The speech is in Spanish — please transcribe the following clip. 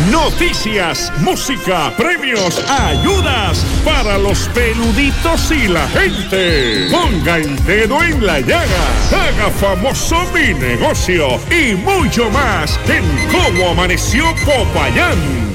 Noticias, música, premios, ayudas para los peluditos y la gente. Ponga el dedo en la llaga. Haga famoso mi negocio y mucho más en Cómo Amaneció Popayán.